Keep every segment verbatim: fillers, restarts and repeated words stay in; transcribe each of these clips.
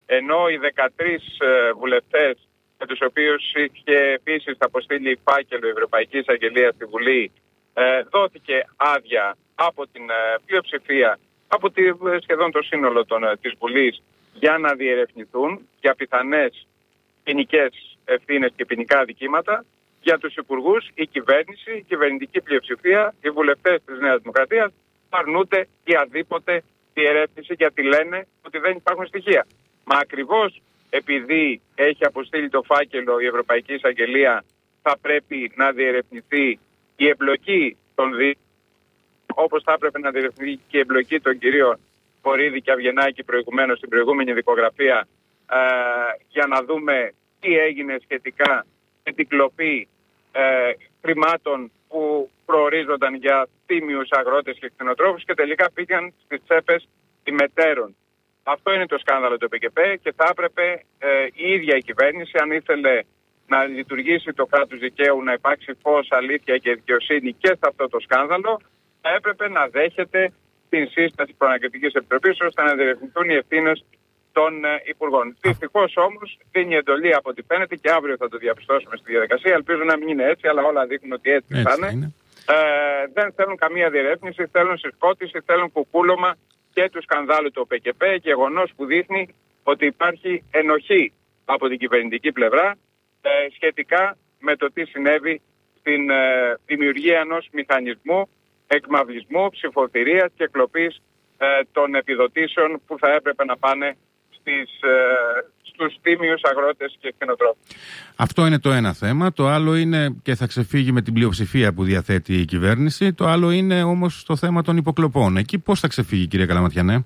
ενώ οι δεκατρείς βουλευτές, με τους οποίους είχε επίσης αποστείλει φάκελο η Ευρωπαϊκή Εισαγγελία στη Βουλή, δόθηκε άδεια από την πλειοψηφία, από τη, σχεδόν το σύνολο των, της Βουλής, για να διερευνηθούν για πιθανές ποινικές ευθύνες και ποινικά αδικήματα. Για τους υπουργούς, η κυβέρνηση, η κυβερνητική πλειοψηφία, οι βουλευτές της Νέας Δημοκρατίας αρνούνται η αδίποτε διερεύνηση, γιατί λένε ότι δεν υπάρχουν στοιχεία. Μα ακριβώς επειδή έχει αποστείλει το φάκελο η Ευρωπαϊκή Εισαγγελία, θα πρέπει να διερευνηθεί η εμπλοκή των δύο, όπως θα έπρεπε να διερευνηθεί και η εμπλοκή των κυρίων Βορίδη και Αυγενάκη προηγουμένως στην προηγούμενη δικογραφία, ε, για να δούμε τι έγινε σχετικά με την κλοπή ε, χρημάτων που προορίζονταν για τίμιους αγρότες και κτηνοτρόφους και τελικά πήγαν στις τσέπες ημετέρων. Αυτό είναι το σκάνδαλο του ΠΚΠ και θα έπρεπε ε, η ίδια η κυβέρνηση, αν ήθελε να λειτουργήσει το κράτος δικαίου, να υπάρξει φως, αλήθεια και δικαιοσύνη και σε αυτό το σκάνδαλο, θα έπρεπε να δέχεται την σύσταση Προανακριτικής Επιτροπής ώστε να διερευνηθούν οι ευθύνες των ε, υπουργών. Δυστυχώς όμως δίνει εντολή από ό,τι φαίνεται και αύριο θα το διαπιστώσουμε στη διαδικασία. Ελπίζω να μην είναι έτσι, αλλά όλα δείχνουν ότι έτσι, έτσι θα είναι. είναι. Ε, δεν θέλουν καμία διερεύνηση, θέλουν συσκότηση, θέλουν κουκούλωμα και του σκανδάλου του ΠΚΠ, γεγονός που δείχνει ότι υπάρχει ενοχή από την κυβερνητική πλευρά ε, σχετικά με το τι συνέβη στην ε, δημιουργία ενός μηχανισμού εκμαυλισμού, ψηφοθυρίας και κλοπής ε, των επιδοτήσεων που θα έπρεπε να πάνε στις, ε, στους τίμιους αγρότες και κτηνοτρόφους. Αυτό είναι το ένα θέμα. Το άλλο είναι, και θα ξεφύγει με την πλειοψηφία που διαθέτει η κυβέρνηση, το άλλο είναι όμως το θέμα των υποκλοπών. Εκεί πώς θα ξεφύγει, κυρία Καλαματιανέ?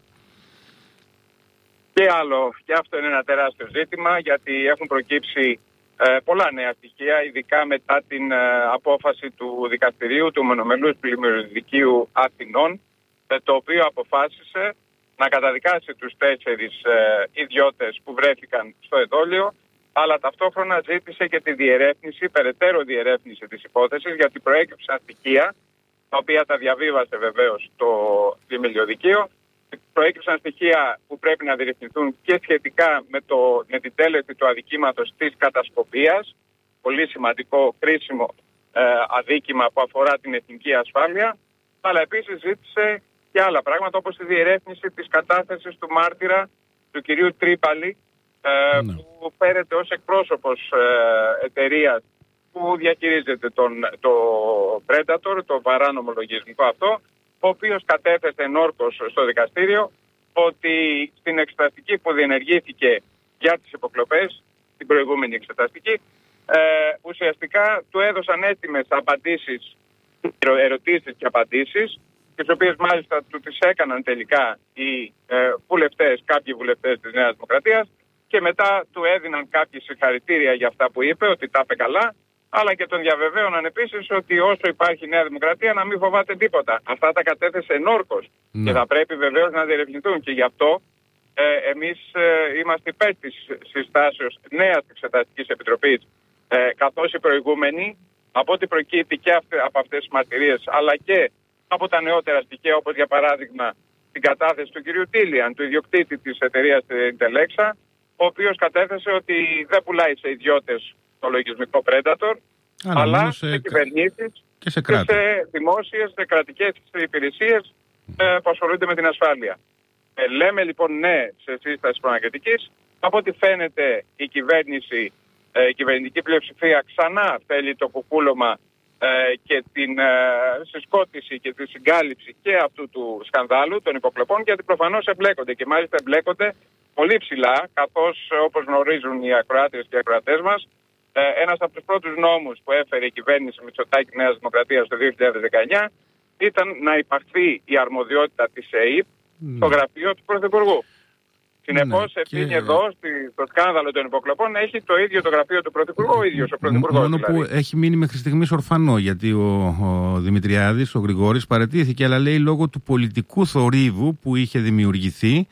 Και άλλο, και αυτό είναι ένα τεράστιο ζήτημα, γιατί έχουν προκύψει ε, πολλά νέα στοιχεία, ειδικά μετά την ε, απόφαση του δικαστηρίου του Μονομελούς Πλημμυροδικείου Αθηνών, ε, το οποίο αποφάσισε να καταδικάσει τους τέσσερις ε, ιδιώτες που βρέθηκαν στο εδόλιο, αλλά ταυτόχρονα ζήτησε και τη διερεύνηση, περαιτέρω διερεύνηση της υπόθεσης, γιατί προέκυψαν στοιχεία, τα οποία τα διαβίβασε βεβαίως το Πλημμυριοδικείο. Προέκυψαν στοιχεία που πρέπει να διερευνηθούν και σχετικά με, το, με την τέλεση του αδικήματος της κατασκοπίας, πολύ σημαντικό, κρίσιμο ε, αδίκημα που αφορά την εθνική ασφάλεια, αλλά επίσης ζήτησε και άλλα πράγματα, όπως τη διερεύνηση της κατάθεσης του μάρτυρα του κυρίου Τρίπαλη, ε, ναι. που φέρεται ως εκπρόσωπος ε, εταιρείας που διαχειρίζεται τον, το Predator, το παράνομο λογισμικό αυτό, ο οποίος κατέθεσε ενόρκως στο δικαστήριο ότι στην εξεταστική που διενεργήθηκε για τις υποκλοπές, την προηγούμενη εξεταστική, ε, ουσιαστικά του έδωσαν έτοιμες απαντήσεις, ερωτήσεις και απαντήσεις, τις οποίες μάλιστα του τις έκαναν τελικά οι ε, βουλευτές, κάποιοι βουλευτές της Νέας Δημοκρατίας, και μετά του έδιναν κάποιοι συγχαρητήρια για αυτά που είπε, ότι τα είπε καλά, αλλά και τον διαβεβαίωναν επίσης ότι όσο υπάρχει Νέα Δημοκρατία να μην φοβάται τίποτα. Αυτά τα κατέθεσε ενόρκως ναι. και θα πρέπει βεβαίως να διερευνηθούν, και γι' αυτό ε, εμείς ε, είμαστε υπέρ της συστάσεως νέας Εξεταστικής Επιτροπής, ε, καθώς η προηγούμενη, από ό,τι προκύπτει και αυτε, από αυτές τις μαρτυρίες, αλλά και από τα νεότερα στοιχεία, όπως για παράδειγμα την κατάθεση του κυρίου Τίλιαν, του ιδιοκτήτη της εταιρείας Intelexa, ο οποίος κατέθεσε ότι δεν πουλάει σε ιδιώτες το λογισμικό Predator, αλλά, αλλά σε, σε κυβερνήσεις και σε, και σε δημόσιες, σε κρατικές υπηρεσίες ε, που ασχολούνται με την ασφάλεια. Ε, λέμε λοιπόν ναι σε σύσταση προανακριτικής. Από ό,τι φαίνεται η κυβέρνηση, ε, η κυβερνητική πλειοψηφία ξανά θέλει το κουκούλωμα ε, και την ε, συσκότηση και τη συγκάλυψη και αυτού του σκανδάλου των υποκλοπών, γιατί προφανώς εμπλέκονται, και μάλιστα εμπλέκονται πολύ ψηλά, καθώς όπως γνωρίζουν οι ακροάτριες και οι ακροατές μας, ε, ένας από τους πρώτους νόμους που έφερε η κυβέρνηση Μητσοτάκη Νέας Δημοκρατίας το δύο χιλιάδες δεκαεννιά ήταν να υπαχθεί η αρμοδιότητα της ΕΕΠ mm. στο γραφείο του Πρωθυπουργού. Συνεπώς, ναι, ευθύνη και... εδώ στο σκάνδαλο των υποκλοπών έχει το ίδιο το γραφείο του Πρωθυπουργού, ο ίδιος ο Πρωθυπουργός. Μόνο δηλαδή. που έχει μείνει μέχρι στιγμής ορφανό, γιατί ο, ο Δημητριάδης, ο Γρηγόρης, παραιτήθηκε, αλλά λέει λόγω του πολιτικού θορύβου που είχε δημιουργηθεί.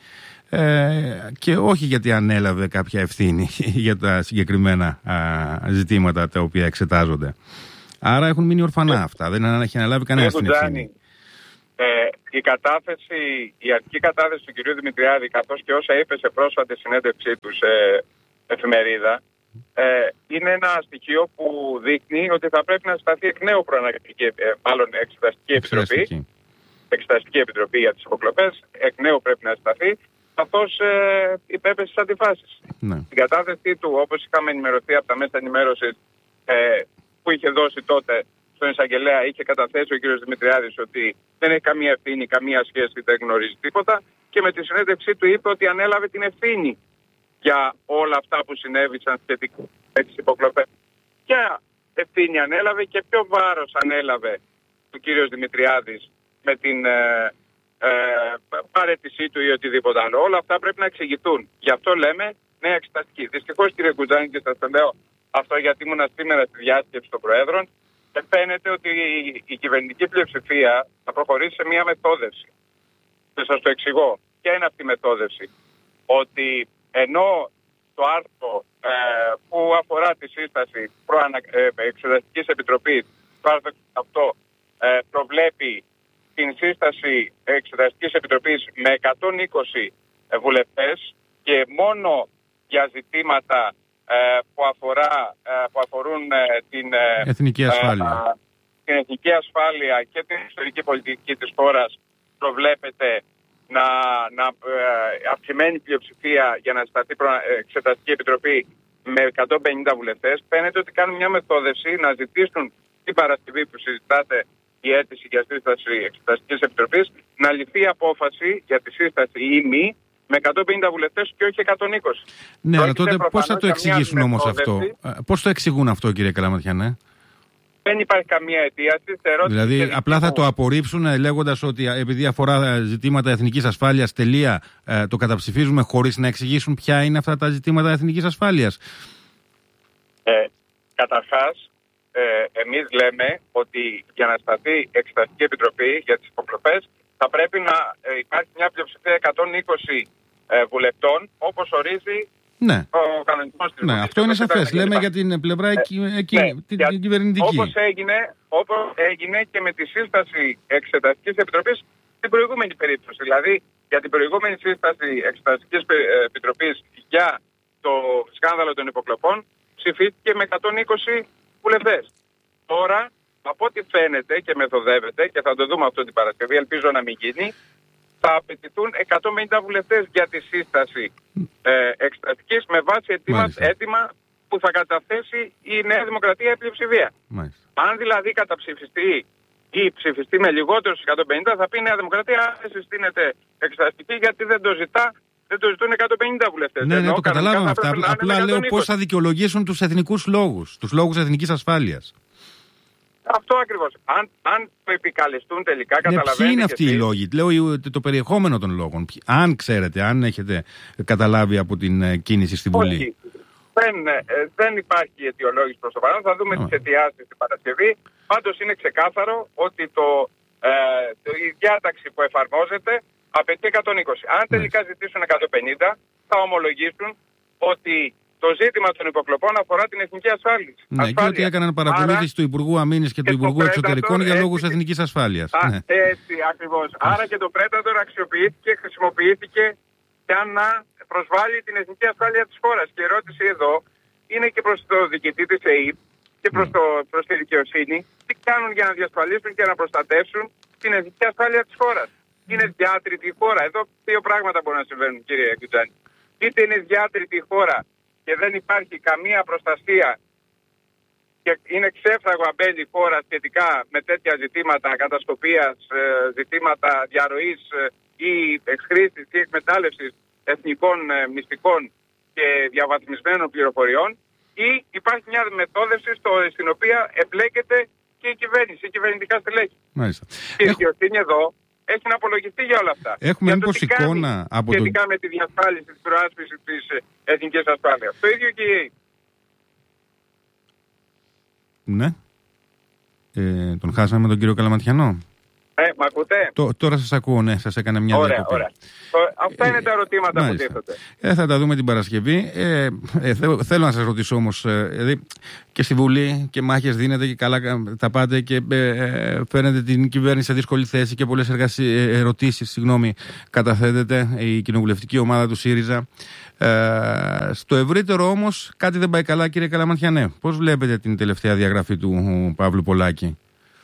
Ε, και όχι γιατί ανέλαβε κάποια ευθύνη για τα συγκεκριμένα α, ζητήματα τα οποία εξετάζονται. Άρα έχουν μείνει ορφανά αυτά. Δεν έχει αναλάβει κανένα την ευθύνη. Ε, η κατάθεση, η αρχική κατάθεση του κυρίου Δημητριάδη, καθώς και όσα είπε σε πρόσφατη συνέντευξή του σε εφημερίδα, ε, είναι ένα στοιχείο που δείχνει ότι θα πρέπει να συσταθεί εκ νέου προανακριτική, ε, μάλλον εξεταστική επιτροπή, εξεταστική επιτροπή για τις υποκλοπές, εκ νέου πρέπει να συσταθεί, καθώς ε, υπέπεσε στις αντιφάσεις. Ναι. Στην κατάθεσή του, όπως είχαμε ενημερωθεί από τα μέσα ενημέρωσης ε, που είχε δώσει τότε στον εισαγγελέα, είχε καταθέσει ο κ. Δημητριάδης ότι δεν έχει καμία ευθύνη, καμία σχέση, δεν γνωρίζει τίποτα, και με τη συνέντευξή του είπε ότι ανέλαβε την ευθύνη για όλα αυτά που συνέβησαν σχετικά με τις υποκλοπές. Ποια ευθύνη ανέλαβε και ποιο βάρος ανέλαβε ο κ. Δημητριάδης με την ε, ε, παρέτησή του ή οτιδήποτε άλλο? Όλα αυτά πρέπει να εξηγηθούν. Γι' αυτό λέμε νέα εξεταστική. Δυστυχώς, κύριε Κουτζάνη, και σας το λέω αυτό γιατί ήμουν σήμερα στη διάσκεψη των Προέδρων, φαίνεται ότι η, η κυβερνητική πλειοψηφία θα προχωρήσει σε μια μεθόδευση. Και σας το εξηγώ. Ποια είναι αυτή η μεθόδευση? Ότι ενώ το άρθρο ε, που αφορά τη σύσταση προανα, ε, εξεταστικής επιτροπής, το άρθρο αυτό ε, προβλέπει την σύσταση εξεταστικής επιτροπής με εκατόν είκοσι βουλευτές και μόνο για ζητήματα ε, που, αφορά, ε, που αφορούν ε, την, ε, εθνική ασφάλεια. Ε, την εθνική ασφάλεια και την ιστορική πολιτική της χώρας προβλέπεται να, να ε, αυξημένη πλειοψηφία για να σταθεί εξεταστική επιτροπή με εκατόν πενήντα βουλευτές. Φαίνεται ότι κάνουν μια μεθόδευση να ζητήσουν την Παρασκευή που συζητάτε η αίτηση για σύσταση εξεταστικής επιτροπής να ληφθεί απόφαση για τη σύσταση ή μη με εκατόν πενήντα βουλευτές και όχι εκατόν είκοσι. Ναι, αλλά τότε πώς θα το εξηγήσουν όμως αυτό? Πώς το εξηγούν αυτό, κύριε Καλαματιανέ? Δεν υπάρχει καμία αιτίαση. Δηλαδή, απλά θα το απορρίψουν λέγοντας ότι επειδή αφορά ζητήματα εθνικής ασφάλειας, τελεία, ε, το καταψηφίζουμε χωρίς να εξηγήσουν ποια είναι αυτά τα ζητήματα εθνικής ασφάλειας. Ε, καταρχάς, ε, εμείς λέμε ότι για να σταθεί εξεταστική επιτροπή για τις υποκλοπές θα πρέπει να ε, υπάρχει μια πλειοψηφία εκατόν είκοσι ε, βουλευτών, όπως ορίζει ναι. ο κανονισμός της ναι, Βουλής. αυτό είναι σαφές. Λέμε για την πλευρά ε, εκεί, ναι, την, την κυβερνητική. Όπως έγινε, όπως έγινε και με τη σύσταση εξεταστικής επιτροπής στην προηγούμενη περίπτωση. Δηλαδή, για την προηγούμενη σύσταση εξεταστικής επιτροπής για το σκάνδαλο των υποκλοπών ψηφίστηκε με εκατόν είκοσι βουλευτές. Τώρα, από ό,τι φαίνεται και μεθοδεύεται, και θα το δούμε αυτό την Παρασκευή, ελπίζω να μην γίνει, θα απαιτηθούν εκατόν πενήντα βουλευτές για τη σύσταση ε, εξεταστικής με βάση έτοιμα, έτοιμα που θα καταθέσει η Νέα Δημοκρατία η πλειοψηφία. Αν δηλαδή καταψηφιστεί ή ψηφιστεί με λιγότερους εκατόν πενήντα, θα πει η Νέα Δημοκρατία δεν συστήνεται εξεταστική γιατί δεν το ζητά. Δεν το ζητούν εκατόν πενήντα βουλευτές. Ναι, ναι, το καταλάβαμε αυτά. Απλά λέω πώς θα δικαιολογήσουν τους εθνικούς λόγους, τους λόγους εθνικής ασφάλειας. Αυτό ακριβώς. Αν, αν το επικαλεστούν τελικά, ναι, καταλαβαίνετε. Ποιοι είναι αυτοί οι λόγοι? Λέω το περιεχόμενο των λόγων. Αν ξέρετε, αν έχετε καταλάβει από την κίνηση στη Βουλή. Όχι. Δεν, ε, δεν υπάρχει αιτιολόγηση προς το παρόν. Θα δούμε oh. τις αιτιάσεις την Παρασκευή. Πάντως είναι ξεκάθαρο ότι το, ε, το, η διάταξη που εφαρμόζεται απαιτεί εκατόν είκοσι. Αν τελικά yes. ζητήσουν εκατόν πενήντα, θα ομολογήσουν ότι το ζήτημα των υποκλοπών αφορά την εθνική ασφάλεια. Ναι, ασφάλεια. Και ότι έκαναν παρακολούθηση Άρα, του Υπουργού Αμήνης και του Υπουργού Εξωτερικών για λόγους εθνικής ασφάλειας. Α, ναι. Έτσι, ακριβώς. Άρα και το Predator αξιοποιήθηκε, χρησιμοποιήθηκε για να προσβάλλει την εθνική ασφάλεια της χώρας. Και η ερώτηση εδώ είναι και προς το διοικητή της ΕΕΠ και προς, το, προς τη δικαιοσύνη, τι κάνουν για να διασφαλίσουν και να προστατεύσουν την εθνική ασφάλεια της χώρας. Είναι διάτρητη η χώρα. Εδώ δύο πράγματα μπορούν να συμβαίνουν, κύριε Κουτζάνη. Είτε είναι διάτρητη η χώρα και δεν υπάρχει καμία προστασία και είναι ξέφραγο αμπέλη η χώρα σχετικά με τέτοια ζητήματα κατασκοπίας, ζητήματα διαρροής ή εξχρήσης ή εκμετάλλευσης εθνικών μυστικών και διαβαθμισμένων πληροφοριών, ή υπάρχει μια μεθόδευση στο, στην οποία εμπλέκεται και η κυβέρνηση, η κυβερνητικά στελέχη. Μάλιστα. Και η δικαιοσύνη εδώ έχει να απολογιστεί για όλα αυτά. Έχουμε μήπως εικόνα από σχετικά το... με τη διασφάλιση της προάσπισης της εθνικής ασφάλειας. Το ίδιο και η Ναι. Ε, τον χάσαμε τον κύριο Καλαματιανό. Ε, μ' ακούτε? Τ, τώρα σας ακούω, ναι, σας έκανα μια ωραία, διακοπή. Ωραία. Αυτά είναι τα ερωτήματα ε, που τίθεται. Ε, θα τα δούμε την Παρασκευή. Ε, ε, θε, θέλω να σας ρωτήσω όμως, ε, δηλαδή και στη Βουλή και μάχες δίνετε και καλά τα πάτε και ε, φέρνετε την κυβέρνηση σε δύσκολη θέση και πολλές εργασίες, ερωτήσεις, συγγνώμη, καταθέτεται η κοινοβουλευτική ομάδα του ΣΥΡΙΖΑ. Ε, στο ευρύτερο όμως κάτι δεν πάει καλά, κύριε Καλαμανθιανέ. Πώς βλέπετε την τελευταία διαγραφή του Παύλου Πολάκη?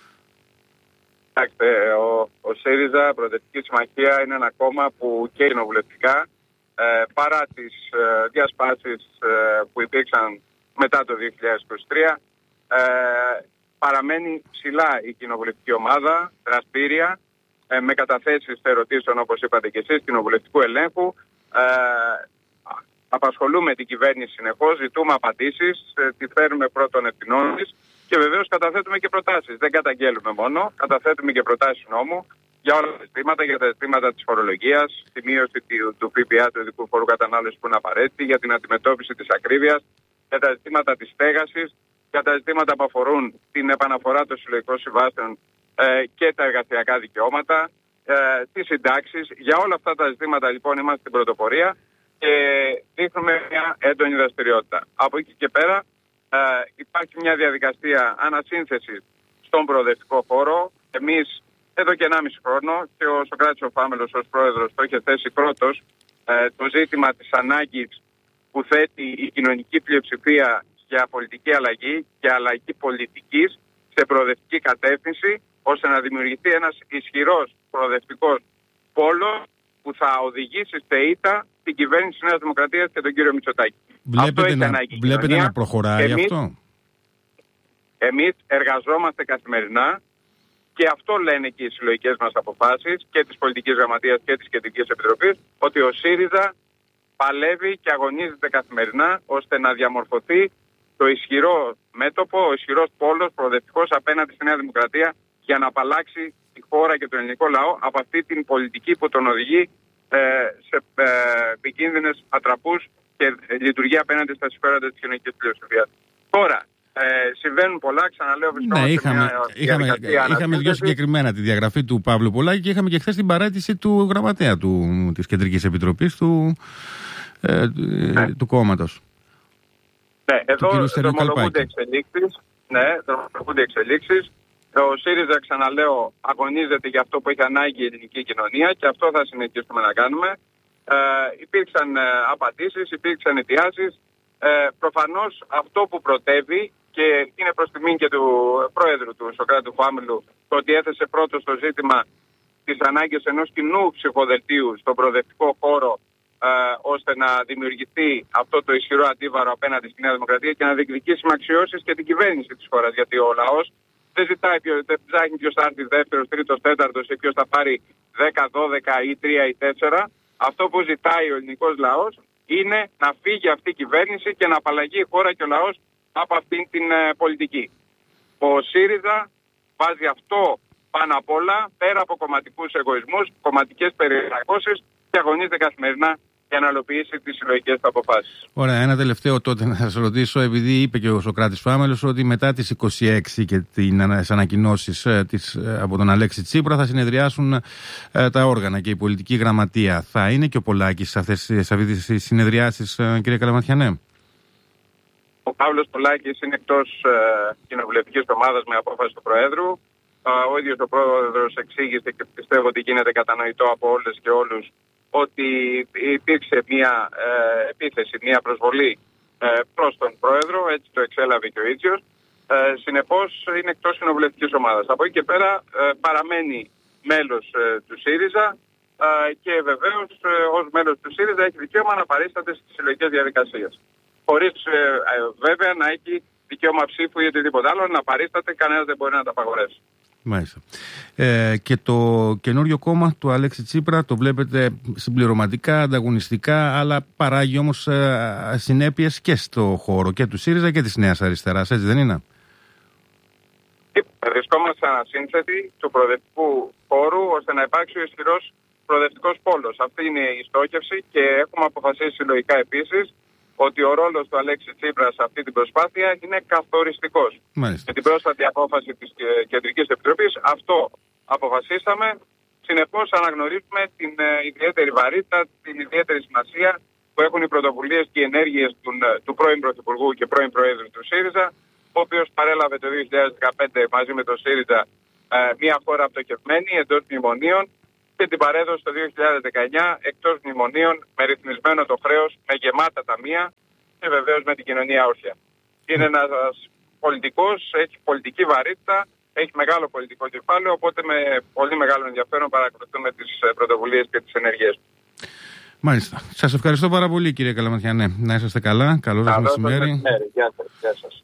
Ο, ο ΣΥΡΙΖΑ, Προοδευτική Συμμαχία, είναι ένα κόμμα που και κοινοβουλευτικά, ε, παρά τις ε, διασπάσεις ε, που υπήρξαν μετά το δύο χιλιάδες είκοσι τρία, ε, παραμένει ψηλά η κοινοβουλευτική ομάδα, δραστήρια, ε, με καταθέσεις ερωτήσεων, όπως είπατε και εσείς, κοινοβουλευτικού ελέγχου. Ε, απασχολούμε την κυβέρνηση συνεχώς, ζητούμε απαντήσεις, ε, τη φέρνουμε πρώτων ευθυνών της. Και βεβαίως καταθέτουμε και προτάσεις. Δεν καταγγέλουμε μόνο, καταθέτουμε και προτάσεις νόμου για όλα τα ζητήματα, για τα ζητήματα της φορολογίας, τη μείωση του ΦΠΑ, του ειδικού φόρου κατανάλωσης που είναι απαραίτητη, για την αντιμετώπιση της ακρίβειας, για τα ζητήματα της στέγασης, για τα ζητήματα που αφορούν την επαναφορά των συλλογικών συμβάσεων ε, και τα εργασιακά δικαιώματα, ε, τις συντάξεις. Για όλα αυτά τα ζητήματα λοιπόν είμαστε στην πρωτοπορία και δείχνουμε μια έντονη δραστηριότητα. Από εκεί και πέρα. Ε, υπάρχει μια διαδικασία ανασύνθεσης στον προοδευτικό χώρο. Εμείς εδώ και ενάμιση χρόνο και ο Σωκράτης ο Φάμελος ως πρόεδρος το είχε θέσει πρώτος ε, το ζήτημα της ανάγκης που θέτει η κοινωνική πλειοψηφία για πολιτική αλλαγή και αλλαγή πολιτικής σε προοδευτική κατεύθυνση, ώστε να δημιουργηθεί ένας ισχυρός προοδευτικός πόλος που θα οδηγήσει σε ήττα την κυβέρνηση της Νέας Δημοκρατίας και τον κύριο Μητσοτάκη. Βλέπετε, αυτό να, βλέπετε να προχωράει εμείς, αυτό. Εμείς εργαζόμαστε καθημερινά και αυτό λένε και οι συλλογικές μας αποφάσεις και της Πολιτικής Γραμματείας και της Κεντρικής Επιτροπής, ότι ο ΣΥΡΙΖΑ παλεύει και αγωνίζεται καθημερινά ώστε να διαμορφωθεί το ισχυρό μέτωπο, ο ισχυρός πόλος προοδευτικός απέναντι στη Νέα Δημοκρατία για να απαλλάξει τη χώρα και τον ελληνικό λαό από αυτή την πολιτική που τον οδηγεί ε, σε ε, επικίνδυνες ατραπούς και λειτουργεί απέναντι στα συμφέροντα της κοινωνικής πλειοψηφίας. Τώρα, ε, συμβαίνουν πολλά, ξαναλέω, βρισκόμαστε ναι, είχαμε, μια είχαμε, είχαμε δύο συγκεκριμένα τη διαγραφή του Παύλου Πολάκη και είχαμε και χθες την παραίτηση του γραμματέα του, της Κεντρικής Επιτροπής του, ε, ναι. του κόμματος. Ναι, εδώ δρομολογούνται εξελίξεις. Ναι, δρομολογούνται εξελίξεις. Ο ΣΥΡΙΖΑ, ξαναλέω, αγωνίζεται για αυτό που έχει ανάγκη η ελληνική κοινωνία και αυτό θα συνεχίσουμε να κάνουμε. Ε, υπήρξαν ε, απαντήσεις, υπήρξαν αιτιάσεις. Ε, προφανώς αυτό που πρωτεύει και είναι προς τιμήν και του πρόεδρου του Σωκράτη Φάμελου το ότι έθεσε πρώτο στο ζήτημα της ανάγκης ενός κοινού ψυχοδελτίου στον προοδευτικό χώρο ε, ώστε να δημιουργηθεί αυτό το ισχυρό αντίβαρο απέναντι στη Νέα Δημοκρατία και να διεκδικήσει με αξιώσεις και την κυβέρνηση της χώρας. Γιατί ο λαός δεν ζητάει, δεν ψάχνει ποιος θα έρθει δεύτερος, τρίτος, τέταρτος ή ποιος θα πάρει δέκα, δώδεκα ή τρία ή τέσσερα. Αυτό που ζητάει ο ελληνικός λαός είναι να φύγει αυτή η κυβέρνηση και να απαλλαγεί η χώρα και ο λαός από αυτήν την ε, πολιτική. Ο ΣΥΡΙΖΑ βάζει αυτό πάνω απ' όλα, πέρα από κομματικούς εγωισμούς, κομματικές περιρακώσεις και αγωνίζεται καθημερινά για να υλοποιήσει τις συλλογικές του αποφάσεις. Ωραία, ένα τελευταίο τότε να σας ρωτήσω, επειδή είπε και ο Σωκράτης Φάμελος ότι μετά τις είκοσι έξι και τις ανακοινώσεις από τον Αλέξη Τσίπρα θα συνεδριάσουν ε, τα όργανα και η πολιτική γραμματεία. Θα είναι και ο Πολάκης σε αυτές τις συνεδριάσεις, ε, κύριε Καλαμανθιανέ? Ο Παύλος Πολάκης είναι εκτός ε, κοινοβουλευτικής ομάδας με απόφαση του Προέδρου. Ε, ο ίδιος ο Πρόεδρος εξήγησε και πιστεύω ότι γίνεται κατανοητό από όλες και όλους ότι υπήρξε μια ε, επίθεση, μια προσβολή ε, προς τον Πρόεδρο, έτσι το εξέλαβε και ο ίδιος. Ε, συνεπώς είναι εκτός κοινοβουλευτικής ομάδας. Από εκεί και πέρα ε, παραμένει μέλος ε, του ΣΥΡΙΖΑ ε, και βεβαίως ε, ως μέλος του ΣΥΡΙΖΑ έχει δικαίωμα να παρίσταται στις συλλογικές διαδικασίες. Χωρίς ε, ε, βέβαια να έχει δικαίωμα ψήφου ή οτιδήποτε άλλο, να παρίσταται, κανένας δεν μπορεί να τα απαγορεύσει. Μάλιστα. Ε, και το καινούριο κόμμα του Αλέξη Τσίπρα το βλέπετε συμπληρωματικά, ανταγωνιστικά, αλλά παράγει όμως ε, συνέπειες και στο χώρο και του ΣΥΡΙΖΑ και της Νέας Αριστεράς, έτσι δεν είναι? Βρισκόμαστε σε ανασύνθεση του προοδευτικού χώρου ώστε να υπάρξει ο ισχυρός προοδευτικός πόλος. Αυτή είναι η στόχευση και έχουμε αποφασίσει συλλογικά επίσης ότι ο ρόλος του Αλέξη Τσίπρα σε αυτή την προσπάθεια είναι καθοριστικός. Μάλιστα. Με την πρόσφατη απόφαση της Κεντρικής Επιτροπής αυτό αποφασίσαμε. Συνεπώς αναγνωρίζουμε την ε, ιδιαίτερη βαρύτητα, την ιδιαίτερη σημασία που έχουν οι πρωτοβουλίες και οι ενέργειες του, του πρώην Πρωθυπουργού και πρώην Προέδρου του ΣΥΡΙΖΑ, ο οποίος παρέλαβε το δύο χιλιάδες δεκαπέντε μαζί με το ΣΥΡΙΖΑ ε, μια χώρα απτοκευμένη εντός μνημονίων και την παρέδωσε το δύο χιλιάδες δεκαεννιά εκτός μνημονίων με ρυθμισμένο το χρέος, με γεμάτα ταμεία και βεβαίως με την κοινωνία όρθια. Είναι ένας πολιτικός, έχει πολιτική βαρύτητα, έχει μεγάλο πολιτικό κεφάλαιο, οπότε με πολύ μεγάλο ενδιαφέρον παρακολουθούμε τις πρωτοβουλίες και τις ενέργειες του. Μάλιστα. Σας ευχαριστώ πάρα πολύ, κύριε Καλαματιανέ. Να είσαστε καλά. Καλό σας μεσημέρι. Γεια σας. Γεια σας.